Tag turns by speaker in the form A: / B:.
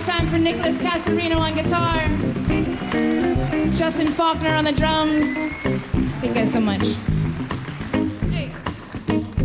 A: time for Nicholas Casarino on guitar. Justin Faulkner on the drums. Thank you guys so much.